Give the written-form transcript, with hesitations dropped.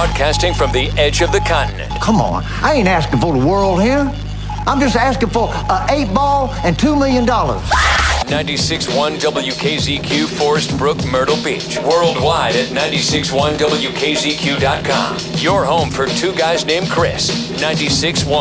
Broadcasting from the edge of the continent. Come on, I ain't asking for the world here. I'm just asking for an 8-ball and $2 million. 96.1 WKZQ, Forest Brook, Myrtle Beach. Worldwide at 96.1WKZQ.com. Your home for two guys named Chris. 96.1